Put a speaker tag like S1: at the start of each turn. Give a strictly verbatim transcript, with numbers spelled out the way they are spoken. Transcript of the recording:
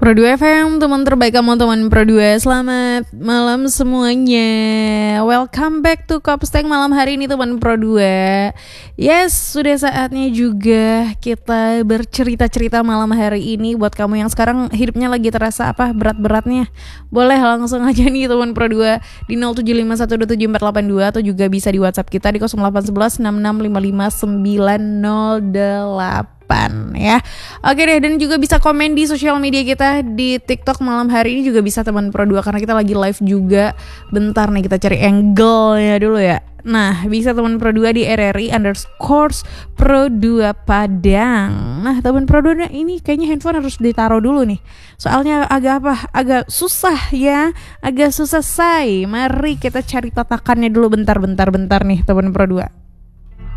S1: Pro dua F M, teman terbaik kamu, teman Pro dua. Selamat malam semuanya. Welcome back to Kopsteng malam hari ini, teman Pro dua. Yes, sudah saatnya juga kita bercerita-cerita malam hari ini. Buat kamu yang sekarang hidupnya lagi terasa apa berat-beratnya, boleh langsung aja nih teman Pro dua di nol tujuh lima satu dua tujuh empat delapan dua, atau juga bisa di WhatsApp kita di nol delapan satu satu enam enam lima lima sembilan nol delapan ya. Oke deh, dan juga bisa komen di sosial media kita di TikTok malam hari ini juga bisa teman Pro dua, karena kita lagi live juga. Bentar nih kita cari angle-nya dulu ya. Nah, bisa teman Pro dua di R R I underscore Pro dua Padang. Nah, teman Pro dua ini kayaknya handphone harus ditaruh dulu nih. Soalnya agak apa? Agak susah ya. Agak susah say. Mari kita cari tatakannya dulu bentar-bentar bentar nih teman Pro dua.